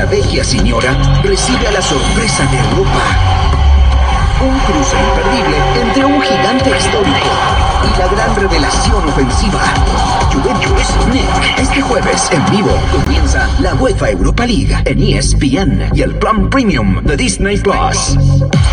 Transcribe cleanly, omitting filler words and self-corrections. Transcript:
vecchia signora recibe a la sorpresa de Europa. Un cruce imperdible entre un gigante histórico y la gran revelación ofensiva, Juventus Nick. Este jueves en vivo comienza la UEFA Europa League en ESPN y el Plan Premium de Disney Plus.